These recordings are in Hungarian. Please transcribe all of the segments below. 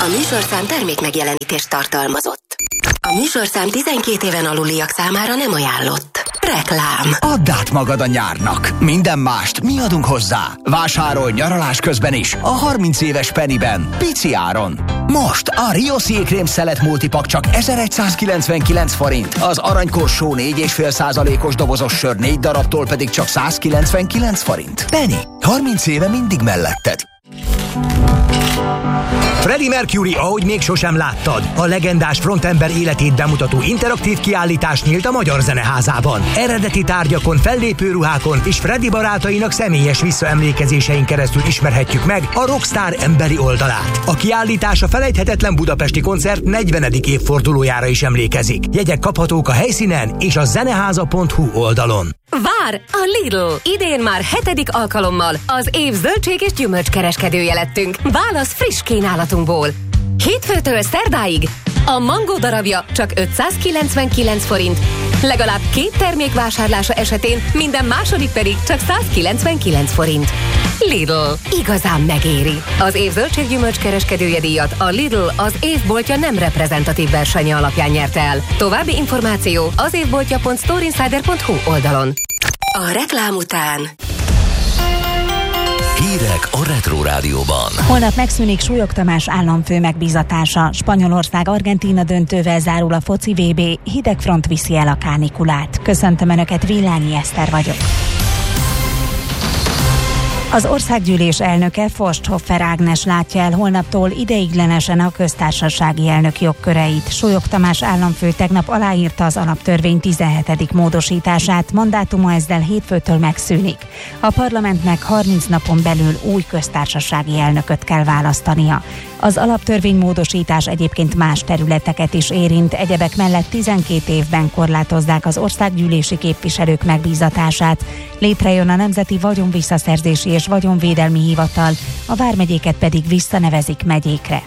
műsorszám termék megjelenítést tartalmazott. A műsorszám 12 éven aluliak számára nem ajánlott. Reklám. Add át magad a nyárnak. Minden mást mi adunk hozzá. Vásárolj nyaralás közben is a 30 éves Pennyben. Pici áron. Most a Rio Szélkrém szelet multipak csak 1199 forint. Az aranykorsó 4,5%-os dobozos sör 4 darabtól pedig csak 199 forint. Penny. 30 éve mindig melletted. Freddie Mercury, ahogy még sosem láttad. A legendás frontember életét bemutató interaktív kiállítás nyílt a Magyar Zeneházában. Eredeti tárgyakon, fellépő ruhákon és Freddie barátainak személyes visszaemlékezésein keresztül ismerhetjük meg a rockstar emberi oldalát. A kiállítás a felejthetetlen budapesti koncert 40. évfordulójára is emlékezik. Jegyek kaphatók a helyszínen és a zeneháza.hu oldalon. Vár a Lidl! Idén már 7. alkalommal az év zöldség és gyümölcskereskedője lettünk. Válasz friss kínálatunkból. Hétfőtől szerdáig a mangó darabja csak 599 forint. Legalább 2 termék vásárlása esetén minden második pedig csak 199 forint. Lidl. Igazán megéri. Az év zöldség-gyümölcs kereskedője díjat a Lidl az évboltja nem reprezentatív versenye alapján nyerte el. További információ az évboltja.storeinsider.hu oldalon. A reklám után hírek a Retro Rádióban. Holnap megszűnik Súlyog Tamás államfő megbízatása. Spanyolország-Argentína döntővel zárul a foci VB, hideg front viszi el a kánikulát. Köszöntöm Önöket, Villányi Eszter vagyok. Az országgyűlés elnöke Forsthofer Ágnes látja el holnaptól ideiglenesen a köztársasági elnök jogköreit. Súlyog Tamás államfő tegnap aláírta az alaptörvény 17. módosítását, mandátuma ezzel hétfőtől megszűnik. A parlamentnek 30 napon belül új köztársasági elnököt kell választania. Az alaptörvénymódosítás egyébként más területeket is érint, egyebek mellett 12 évben korlátozzák az országgyűlési képviselők megbízatását. Létrejön a Nemzeti Vagyonvisszaszerzési és Vagyonvédelmi Hivatal, a vármegyéket pedig visszanevezik megyékre.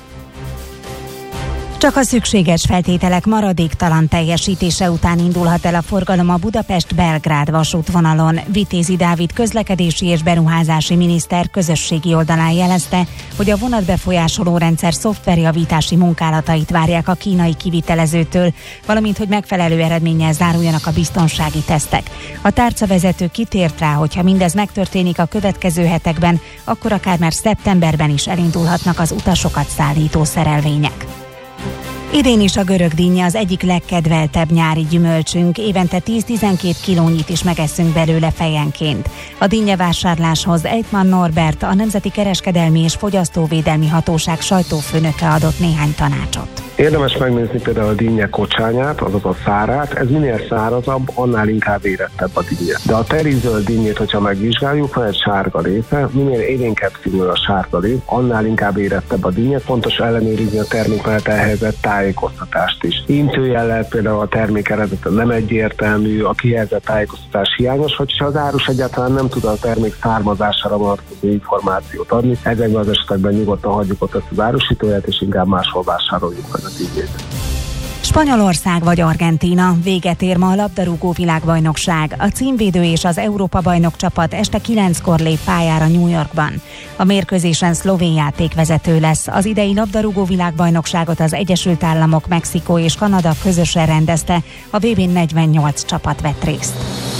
Csak a szükséges feltételek maradéktalan teljesítése után indulhat el a forgalom a Budapest-Belgrád vasútvonalon. Vitézi Dávid közlekedési és beruházási miniszter közösségi oldalán jelezte, hogy a vonatbefolyásoló rendszer szoftverjavítási munkálatait várják a kínai kivitelezőtől, valamint hogy megfelelő eredménnyel záruljanak a biztonsági tesztek. A tárcavezető kitért rá, hogy ha mindez megtörténik a következő hetekben, akkor akár már szeptemberben is elindulhatnak az utasokat szállító szerelvények. Idén is a görög dinnye az egyik legkedveltebb nyári gyümölcsünk, évente 10-12 kilónyit is megesszünk belőle fejenként. A dinnyevásárláshoz Eitmann Norbert, a Nemzeti Kereskedelmi és Fogyasztóvédelmi Hatóság sajtófőnöke adott néhány tanácsot. Érdemes megnézni például a dinnye kocsányát, azaz a szárát, ez minél szárazabb, annál inkább érettebb a dinnye. De a terizöld dinnyét, hogyha megvizsgáljuk, van egy sárga része, minél élénkebb színű a sárga rész, annál inkább érettebb a dinnye, fontos ellenőrizni a termék mellett elhelyezett tájékoztatást is. Intőjellel például a termék eredete nem egyértelmű, a kihelyezett tájékoztatás hiányos, hogyha az árus egyáltalán nem tud a termék származására vonatkozó információt adni, ezekben az esetekben nyugodtan hagyjuk ott ezt az árusítóját, és inkább máshol vásároljuk meg a dinnyét. Spanyolország vagy Argentína, véget ér ma a labdarúgó világbajnokság. A címvédő és az Európa-bajnok csapat este 9-kor lép pályára New Yorkban. A mérkőzésen szlovén játékvezető lesz. Az idei labdarúgó világbajnokságot az Egyesült Államok, Mexikó és Kanada közösen rendezte. A VB-n 48 csapat vett részt.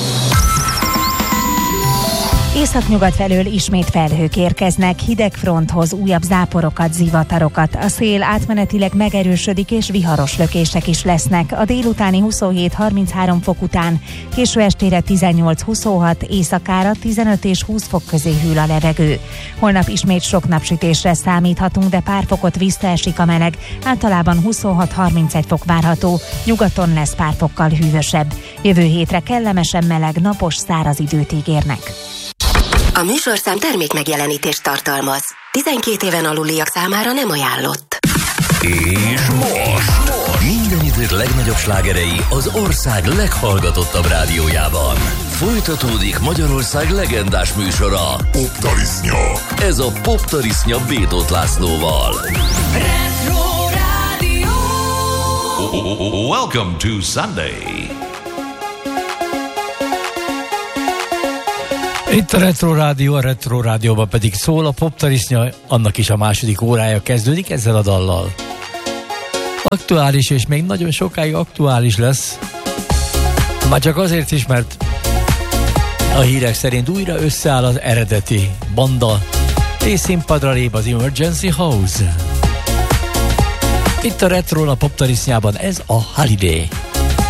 Északnyugat felől ismét felhők érkeznek, hideg fronthoz újabb záporokat, zivatarokat. A szél átmenetileg megerősödik és viharos lökések is lesznek. A délutáni 27-33 fok után késő estére 18-26, éjszakára 15 és 20 fok közé hűl a levegő. Holnap ismét sok napsütésre számíthatunk, de pár fokot visszaesik a meleg. Általában 26-31 fok várható, nyugaton lesz pár fokkal hűvösebb. Jövő hétre kellemesen meleg, napos, száraz időt ígérnek. A műsorszám termék megjelenítést tartalmaz. 12 éven aluliak számára nem ajánlott. És most minden idők legnagyobb slágerei az ország leghallgatottabb rádiójában. Folytatódik Magyarország legendás műsora, Poptarisznya. Ez a Poptarisznya Bétót Lászlóval. Retro Rádió. Welcome to Sunday. Itt a Retro Rádió, a Retro Rádióban pedig szól a poptarisznya, annak is a második órája kezdődik ezzel a dallal. Aktuális, és még nagyon sokáig aktuális lesz. Már csak azért is, mert a hírek szerint újra összeáll az eredeti banda, és színpadra lép az Emergency House. Itt a Retro a poptarisznyában ez a Holiday.